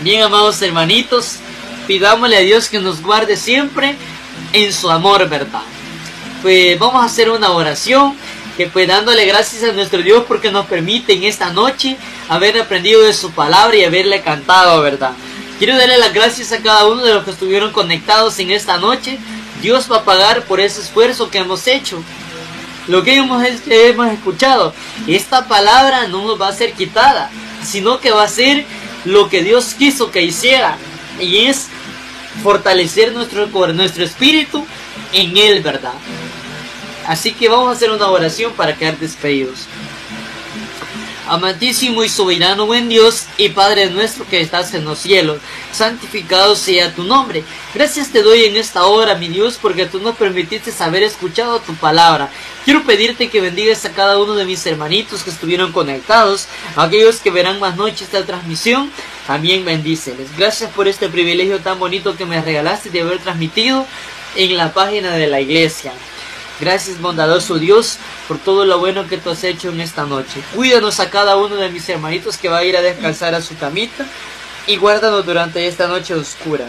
Bien, amados hermanitos, pidámosle a Dios que nos guarde siempre en su amor, ¿verdad? Pues vamos a hacer una oración, que pues dándole gracias a nuestro Dios porque nos permite en esta noche haber aprendido de su palabra y haberle cantado, ¿verdad? Quiero darle las gracias a cada uno de los que estuvieron conectados en esta noche. Dios va a pagar por ese esfuerzo que hemos hecho. Lo que hemos escuchado, esta palabra no nos va a ser quitada, sino que va a ser lo que Dios quiso que hiciera, y es fortalecer nuestro espíritu en Él, ¿verdad? Así que vamos a hacer una oración para quedar despedidos. Amantísimo y soberano buen Dios y Padre nuestro que estás en los cielos, santificado sea tu nombre. Gracias te doy en esta hora, mi Dios, porque tú nos permitiste haber escuchado tu palabra. Quiero pedirte que bendigas a cada uno de mis hermanitos que estuvieron conectados, a aquellos que verán más noche esta transmisión, también bendíceles. Gracias por este privilegio tan bonito que me regalaste de haber transmitido en la página de la iglesia. Gracias, bondadoso Dios, por todo lo bueno que tú has hecho en esta noche. Cuídanos a cada uno de mis hermanitos que va a ir a descansar a su camita, y guárdanos durante esta noche oscura.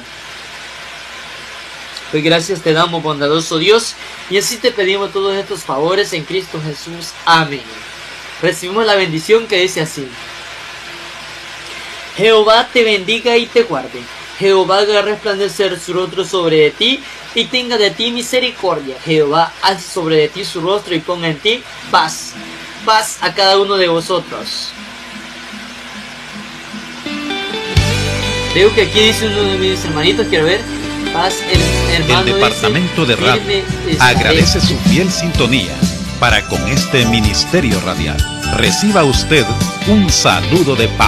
Pues gracias te damos, bondadoso Dios, y así te pedimos todos estos favores en Cristo Jesús. Amén. Recibimos la bendición que dice así: Jehová te bendiga y te guarde. Jehová haga resplandecer su rostro sobre ti y tenga de ti misericordia. Jehová alce sobre de ti su rostro y ponga en ti paz. Paz a cada uno de vosotros. Veo que aquí dice uno de mis hermanitos, quiero ver. Paz, el hermano. El departamento de radio agradece su fiel sintonía para con este ministerio radial. Reciba usted un saludo de paz.